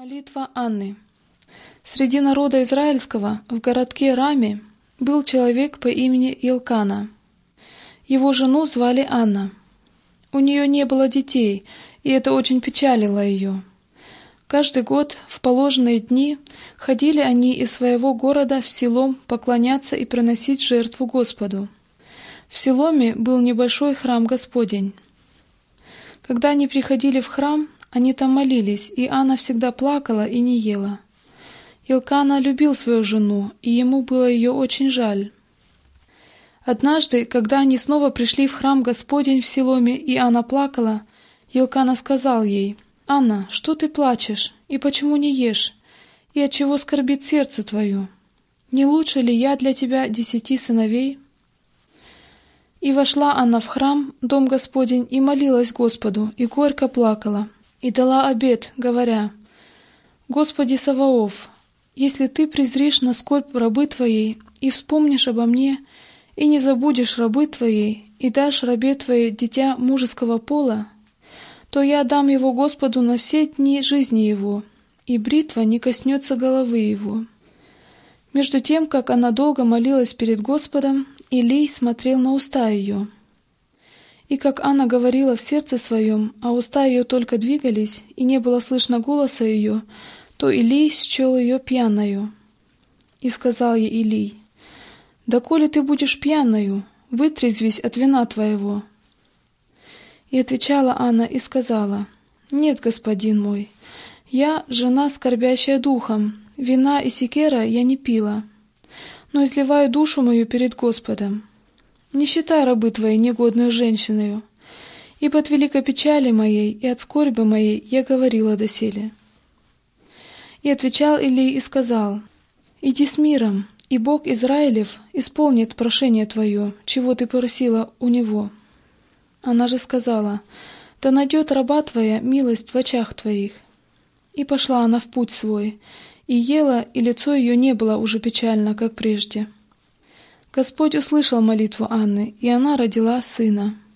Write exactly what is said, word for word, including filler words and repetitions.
Молитва Анны. Среди народа израильского в городке Раме был человек по имени Илкана. Его жену звали Анна. У нее не было детей, и это очень печалило ее. Каждый год в положенные дни ходили они из своего города в село поклоняться и приносить жертву Господу. В Силоме был небольшой храм Господень. Когда они приходили в храм, они там молились, и Анна всегда плакала и не ела. Илкана любил свою жену, и ему было ее очень жаль. Однажды, когда они снова пришли в храм Господень в Силоме, и Анна плакала, Илкана сказал ей: «Анна, что ты плачешь, и почему не ешь, и отчего скорбит сердце твое? Не лучше ли я для тебя десяти сыновей?» И вошла Анна в храм, дом Господень, и молилась Господу, и горько плакала, и дала обет, говоря: «Господи Саваоф, если ты презришь на скорбь рабы твоей, и вспомнишь обо мне, и не забудешь рабы твоей, и дашь рабе твоей дитя мужеского пола, то я дам его Господу на все дни жизни его, и бритва не коснется головы его». Между тем, как она долго молилась перед Господом, Илий смотрел на уста ее. И как Анна говорила в сердце своем, а уста ее только двигались, и не было слышно голоса ее, то Илий счел ее пьяною. И сказал ей Илий: «Доколе ты будешь пьяною, вытрезвись от вина твоего». И отвечала Анна и сказала: «Нет, господин мой, я жена, скорбящая духом, вина и сикера я не пила, но изливаю душу мою перед Господом. Не считай рабы твоей негодную женщиною, ибо от великой печали моей и от скорби моей я говорила доселе». И отвечал Илий и сказал: «Иди с миром, и Бог Израилев исполнит прошение твое, чего ты просила у него». Она же сказала: «Да найдет раба твоя милость в очах твоих». И пошла она в путь свой, и ела, и лицо ее не было уже печально, как прежде. Господь услышал молитву Анны, и она родила сына.